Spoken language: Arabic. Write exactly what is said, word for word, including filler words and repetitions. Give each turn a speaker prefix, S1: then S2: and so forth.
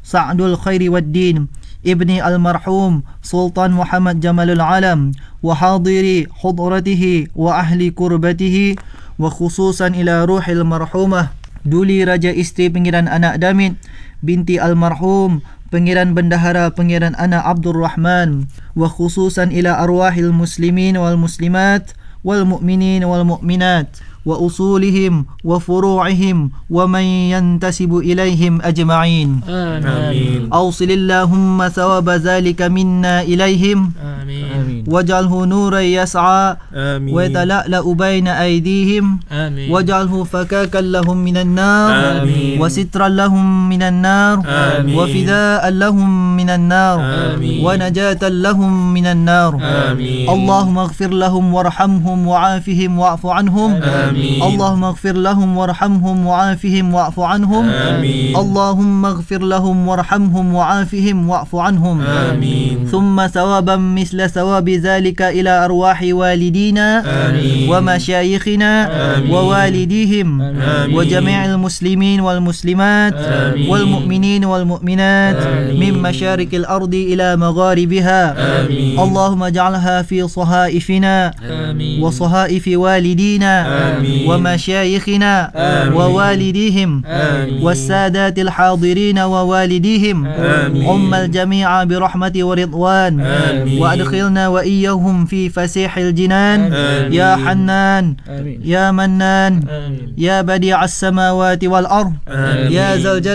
S1: سعد الخير والدين ابن المرحوم سلطان محمد جمال العالم وحاضري حضرته وأهل كربته وخصوصا إلى روح المرحومة Duli Raja Isteri Pangeran Anak Damit binti Almarhum Pangeran Bendahara Pangeran Anak Abdul Rahman wa khususan ila arwahil muslimin wal muslimat wal mu'minin wal mu'minat wa usulihim wa furu'ihim wa man yantasibu ilaihim ajma'in. Amin. Awsilillahumma thawaba zalika minna ilaihim. Amin. Waj'alhu nuran yas'a wa yatala'la'u baina aydihim. Amin. Waj'alhu fakakan lahum minan nar wa sitran lahum minan nar wa fida'an lahum minan nar wa najatan lahum minan nar. Allahumma ighfir lahum warhamhum wa'afihim wa'fu anhum. اللهم اغفر لهم وارحمهم وعافهم واعف عنهم. آمين. اللهم اغفر لهم وارحمهم وعافهم واعف عنهم. آمين. ثم ثوابا مثل ثواب ذلك إلى أرواح والدينا. آمين. ومشايخنا. آمين. ووالديهم. آمين. وجميع المسلمين والمسلمات. آمين. والمؤمنين والمؤمنات. آمين. من مشارق الأرض إلى مغاربها. آمين. اللهم اجعلها في صحائفنا. آمين. وصحائف والدينا. آمين. ومشايخنا. آمين. ووالديهم. آمين. والسادات الحاضرين ووالديهم. عم الجميع برحمة ورضوان. آمين. وأدخلنا وإياهم في فسيح الجنان. آمين. يا حنان. آمين. يا منان. آمين. يا بديع السماوات والأرض. آمين. يا ذا الجلال